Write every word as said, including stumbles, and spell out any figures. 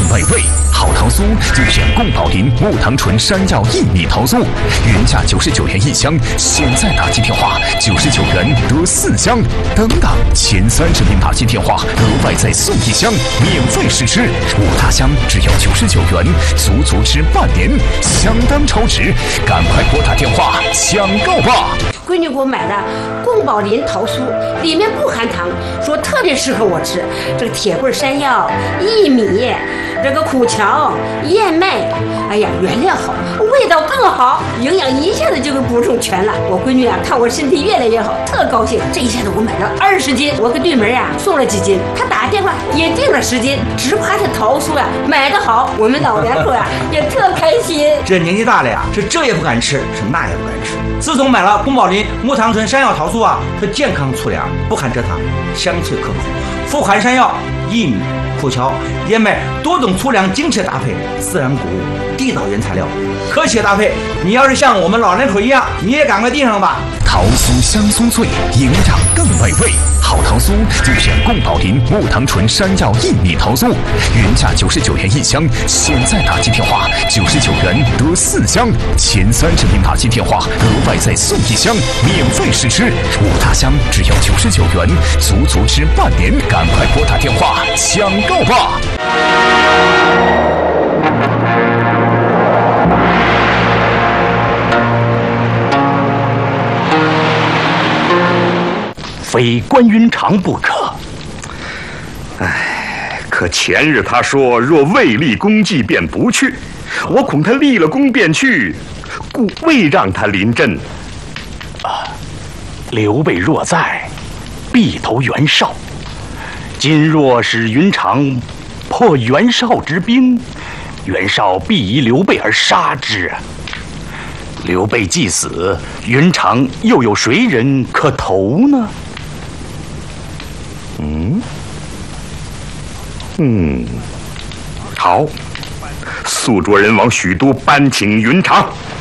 美味。好桃酥就选贡宝林木糖醇山药薏米桃酥，原价九十九元一箱，现在打进电话九十九元得四箱。等等，前三十名打进电话额外再送一箱，免费试吃。五大箱只要九十九元，足足吃半年，相当超值，赶快拨打电话抢购吧！ 闺女给我买的贡宝林桃酥，里面不含糖，说特别适合我吃。这个铁棍山药、薏米、这个苦荞、燕麦，哎呀，原料好，味道更好，营养一下子就给补充全了。我闺女啊，看我身体越来越好，特高兴。这一下子我买了二十斤，我给对门啊送了几斤，她打电话也订了十斤，直夸这桃酥呀、啊、买得好，我们老两口呀、啊、也特开心。 这年纪大了呀，是这也不敢吃，是那也不敢吃。自从买了宫保林木糖醇山药桃酥啊，是健康粗粮，不含蔗糖，香脆可口，富含山药、薏米、苦荞、燕麦多种粗粮精确搭配，自然谷物，地道原材料，科学搭配。你要是像我们老两口一样，你也赶快订上吧。 桃酥香酥脆，营养更美味。好桃酥就选贡宝林木糖醇山药薏米桃酥，原价九十九元一箱，现在打进电话九十九元得四箱，前三十名打进电话额外再送一箱，免费试吃。五大箱只要九十九元，足足吃半年，赶快拨打电话抢购吧！ 非关云长不可。 唉，可前日他说若未立功绩便不去，我恐他立了功便去，故未让他临阵。 啊，刘备若在，必投袁绍。今若使云长破袁绍之兵，袁绍必疑刘备而杀之。刘备既死，云长又有谁人可投呢？ 嗯，嗯，好，宿卓人往许都搬请云长。